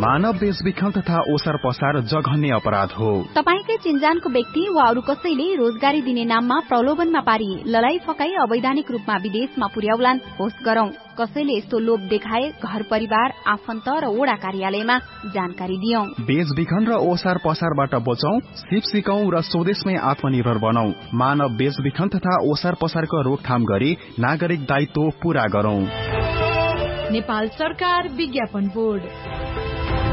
मानव बेचबिखन तथा ओसार पसार जघन्य अपराध हो। तपाईकै चिन्जानको व्यक्ति वा अरू कसैले रोजगारी दिने नाममा प्रलोभनमा पारी लडाई फकाई अवैधानिक रूपमा विदेशमा पुर्याउलान् होस् गरौं। कसैले यस्तो लोभ देखाए घर परिवार आफन्त र वडा कार्यालयमा जानकारी दियौं। बेचबिखन र ओसार पसारबाट बचौं, सिप सिकौं र स्वदेशमै आत्मनिर्भर बनौं। मानव बेचबिखन तथा ओसार पसारको रोकथाम गरी नागरिक दायित्व पूरा गरौं। नेपाल सरकार विज्ञापन बोर्ड।